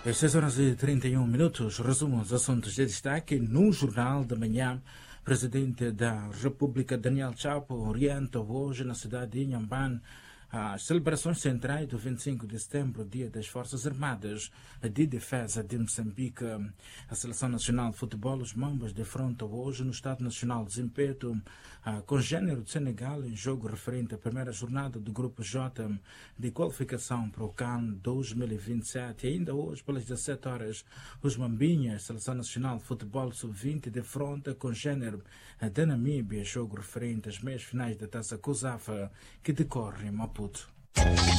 Às 6h31, resumo os assuntos de destaque no Jornal da Manhã. Presidente da República, Daniel Chapo, orienta hoje na cidade de Inhambane as celebrações centrais do 25 de setembro, Dia das Forças Armadas de Defesa de Moçambique. A Seleção Nacional de Futebol, os membros defrontam hoje no Estado Nacional de Zimpeto, congênero de Senegal, em jogo referente à primeira jornada do Grupo J de qualificação para o CAN 2027. E ainda hoje, pelas 17 horas, os Mambinhas, Seleção Nacional de Futebol Sub-20, defronta congênero da Namíbia, jogo referente às meias finais da Taça COSAFA, que decorre em Maputo.